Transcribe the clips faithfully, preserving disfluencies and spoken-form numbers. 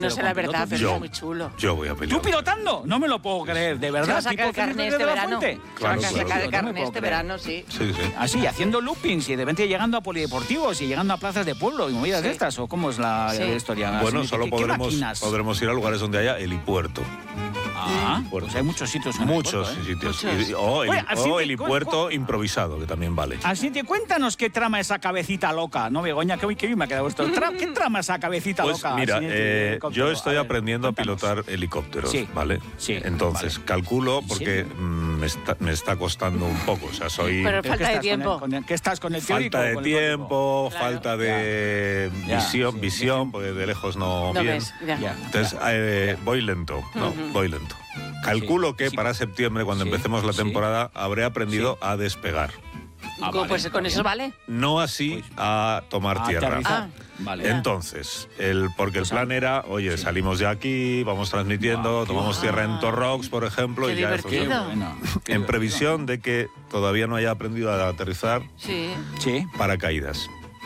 No sé la verdad, pero yo, es muy chulo. Yo voy a pelear. ¿Tú pilotando? No me lo puedo creer, de verdad. ¿Se va a sacar el carnet este verano? Claro, Se va a sacar claro. el carnet este verano, sí. Sí, sí. Así, haciendo loopings y de repente llegando a polideportivos y llegando a plazas de pueblo y movidas Sí. de estas, ¿o cómo es la, Sí. la historia? Bueno, Así, solo ¿qué- qué podremos, máquinas? podremos ir a lugares donde haya helipuerto. Ah, Puerto. pues hay muchos sitios en el Muchos puerto, ¿eh? sitios. Muchos. Y- o Oye, heli- así o te- helipuerto cu- improvisado, que también vale. Así te cuéntanos qué trama esa cabecita loca, ¿no, Begoña? Qué, qué bien me ha quedado esto. Tra- ¿Qué trama esa cabecita Pues loca? mira, Así en el eh, helicóptero? yo estoy A ver, aprendiendo a cuéntanos. pilotar helicópteros, Sí. ¿vale? Sí, Entonces, vale. calculo ¿En porque serio? mm, me, está, me está costando un poco. O sea, soy... Pero ¿Pero qué falta de estás con tiempo. el- con el- ¿Qué estás con el teórico Falta o de con el teórico? tiempo, Claro. falta de Ya. visión, Sí, visión, porque de lejos no, No bien. ves, ya. Ya. Entonces, eh, voy lento, ¿no? Ujú. Voy lento. Calculo Sí, que sí. para septiembre, cuando Sí, empecemos la sí. temporada, habré aprendido a despegar. Ah, ¿Cómo, vale, pues está con bien. eso vale. No así a tomar A tierra. aterrizar. Ah. Vale. Ya. Entonces, el, porque el Pues, plan era, oye, sí. salimos de aquí, vamos transmitiendo, Guau, qué tomamos guay. tierra en Torrox, por ejemplo, Qué y ya eso- Qué divertido. bueno, qué en divertido. previsión de que todavía no haya aprendido a aterrizar Sí. Sí. paracaídas.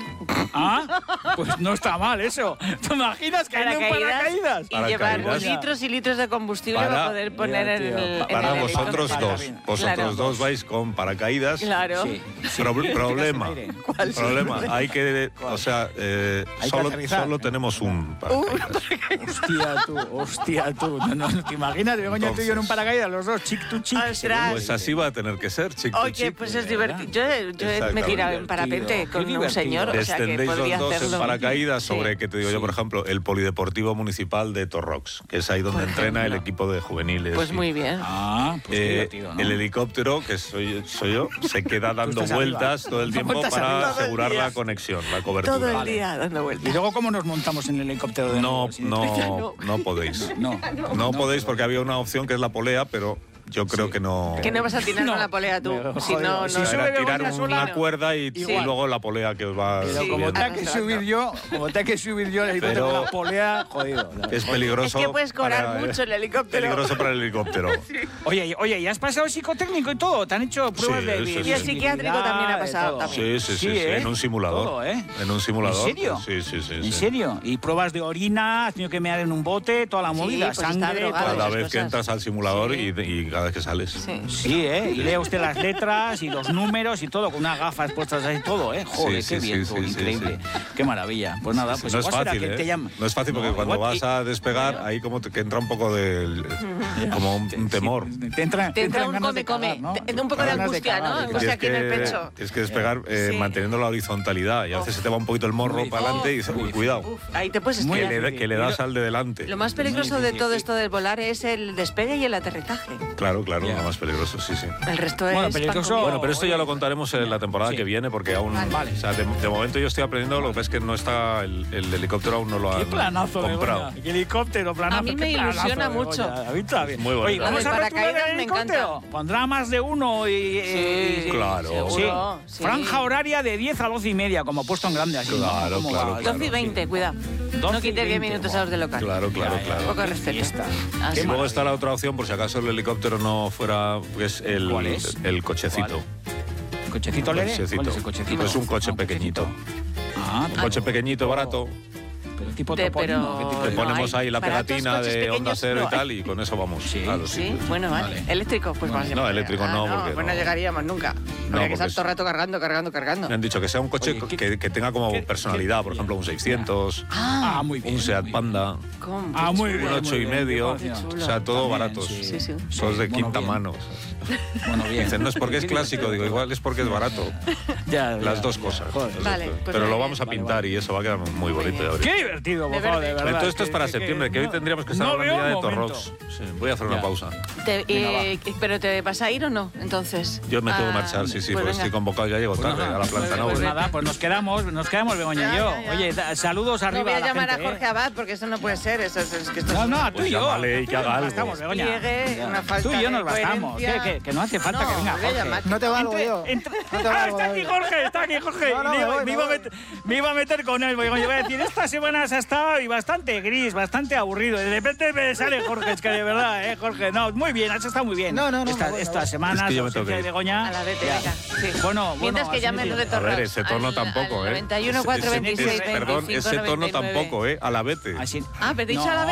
Ah, pues no está mal eso. ¿Te imaginas que hay un paracaídas? Y llevar Paracaídas. litros y litros de combustible para, Para- poder poner Ya, en tío. el. en Para el vosotros helicóptero. dos. Vosotros Claro. dos vais con paracaídas. Claro. Sí. Pro- Sí. problema. Aire. ¿Cuál sí? Problema. Hay que, o sea, eh, Hay que solo, aterrizar. solo tenemos un paracaídas. Hostia tú, hostia tú. No, no, ¿te imaginas, Begoña, tú y yo en un Entonces. paracaídas, los dos, chic to chic? Ostras. Pues así va a tener que ser, chico. Oye, pues es divertido. Yo, yo me he Exactamente. tirado en parapente Divertido. con Qué un divertido. señor, o sea que Descendéis podría los dos hacerlo. en paracaídas Sí. sobre, que te digo yo, Sí. por ejemplo, el polideportivo municipal de Torrox, que es ahí donde Por entrena el ejemplo. equipo de juveniles. Pues y- muy bien. Ah, pues qué Eh, divertido, ¿no? El helicóptero, que soy, soy yo, se queda dando estás vueltas arriba. todo el tiempo Vueltas para arriba. asegurar Todo el la día. conexión, la cobertura. Todo el Vale. día dando ¿Y vueltas. luego cómo nos montamos en el helicóptero de No, nuevo? Sin- no, no podéis. No, No podéis porque había una opción que es la polea, pero yo creo Sí. que no. Que no vas a tirar No. con la polea tú. Pero, Si joder, no, no. si Era sube tirar Begoña una sola, cuerda y, y Igual. luego la polea que os va Pero Sí. como subiendo. tenga que subir yo, como tenga que subir yo el helicóptero Pero- con la polea, jodido. Es peligroso. Es que puedes cobrar para- mucho el helicóptero. Peligroso para el helicóptero. Oye, oye, ¿y has pasado psicotécnico y todo? ¿Te han hecho pruebas Sí, de sí, sí. visibilidad, Y el psiquiátrico también ha de pasado, todo? también. Sí, sí, sí, sí, ¿eh? en un simulador. Todo, ¿eh? En un simulador. ¿En serio? Sí, sí, sí. ¿En sí. serio? ¿Y pruebas de orina? ¿Has tenido que mear en un bote? Toda la Sí, movida, pues está sangre, drogado. todo. Cada esas vez que cosas. entras al simulador Sí. y, y cada vez que sales. Sí. Sí, ¿eh? Y lee usted las letras y los números y todo, con unas gafas puestas ahí, todo, ¿eh? Joder, Sí, qué sí, bien, sí, tú, sí, increíble. Qué maravilla. Pues nada, pues no es igual será fácil, que ¿eh? te llaman. No es fácil porque No, cuando igual- vas a despegar, ahí como te, que entra un poco del... como un, un temor. Sí, te entra, Te entra entran un ganas de come-come, cagar, ¿no? te- un poco de Ganas angustia, cagar, ¿no? de Angustia cagar. aquí en el pecho. Tienes que despegar eh, Sí. manteniendo la horizontalidad y a veces se te va un poquito el morro Muy para adelante y dices, uy, cuidado, Uf, ahí te puedes Muy que estrellar. le, que le das al de delante. Lo más peligroso Muy de difícil, todo sí. esto del volar es el despegue y el aterrizaje. Claro, claro, Ya. lo más peligroso, sí, sí. El resto Bueno, es peligroso- pan con Bueno, pero esto ya oye, lo contaremos en la temporada sí. que viene porque aún... Vale. O sea, de, de momento yo estoy aprendiendo, lo que pasa es que no está... El, el helicóptero aún no lo Qué han planazo, comprado. Begoña. Qué helicóptero, planazo. A mí qué me planazo, ilusiona Begoña. mucho. A mí también. Muy bonito. Oye, vamos Lo a del ver tú paracaídas del me helicóptero. encanta. Pondrá más de uno y... y- y- Claro. Seguro, Sí. sí. Franja horaria de diez a doce y media, como puesto en grande así. ¿no? Claro, ¿Cómo claro, va? claro. doce y veinte, cuidado. doce No y quites diez veinte, minutos buah. a los de local. Claro, claro, Ya, ya, claro. Un poco de qué respeto. fiesta. Ah, Y sí. luego está la otra opción, por si acaso el helicóptero no fuera, que es el, ¿Cuál es? el cochecito. ¿El cochecito leve? Cochecito. ¿Cuál es el cochecito? Es un coche Ah, pequeñito. Ah, Un coche pequeñito, barato. pero tipo De- topolino. pero- ¿qué tipo Le de- no ponemos hay. ahí la Baratos pegatina coches de pequeños onda cero no y hay. tal y con eso vamos. Sí, Claro, Sí, bueno, vale. Vale. ¿Eléctrico? Pues Vale. más. No, eléctrico no, porque Pues no no. llegaríamos nunca. No, Habría que porque estar es- todo el rato cargando, cargando, cargando. Me han dicho que sea un coche Oye, ¿qué- que, que tenga como qué- personalidad, qué- por ejemplo, un seiscientos, Ah, muy bien. un Seat muy bien. Panda, ¿Cómo? Ah, muy bien. un ocho muy y bien, medio, qué o chulo. sea, todo También, baratos. sí. Sí, sí. Todos de Bueno, quinta bien. mano. Bueno, bien. Dicen, no es porque es clásico, digo, igual es porque es barato. Ya, Las ya, dos ya. cosas. Joder. Las dos Vale, cosas. pues Pero muy lo bien. vamos a Vale, pintar vale. y eso va a quedar muy bonito. ya veréis. Qué divertido, por De favor, de verde. verdad. Entonces esto es que- para que- septiembre, que hoy no- tendríamos que estar no hablando veo ya de un momento. Torrox. Sí, voy a hacer una Ya. pausa. Te- Venga, eh, ¿Pero te vas a ir o no? Entonces. Yo me tengo que Ah, marchar, sí, sí, pues porque venga. estoy convocado, ya llego tarde a la planta Pues Noble. Pues vete. nada, pues nos quedamos, nos quedamos Begoña y yo. Ya, ya, ya. Oye, da- saludos arriba No voy a la llamar gente, a Jorge ¿eh? Abad porque eso no puede ser. Eso, es- es que esto No, es no, un tú Pues y yo. llámale y que haga algo. Estamos, Begoña. despliegue, Ya. una falta Tú y yo de nos bastamos. Que, coherencia. que, que no hace falta No, que venga voy a Jorge. llamar. No te valgo Entre- yo. entre- No te Ah, valgo, está aquí David. Jorge, está aquí Jorge. No, no, me, me iba- voy, me me iba a voy. meter, me iba a meter con él. Porque yo voy a decir, esta semana se ha estado y bastante gris, bastante aburrido. De repente me sale Jorge, es que de verdad, ¿eh, Jorge? No, muy bien, has estado muy bien. No, no, no, Esta, me voy, me esta voy. semana, Es que yo me ausencia tengo que de ir. Begoña. A la vete, Ya. venga. Sí. Bueno, bueno. Mientras que así llamen me los de digo. A ver, Torrox. ese tono al- tampoco, al ¿eh? noventa y uno, Ese- cuatro, ese- veintiséis, ese- Perdón, veinticinco, ese tono noventa y nueve. tampoco, ¿eh? A la vete. Así- Ah, pero te he dicho No. a la vez.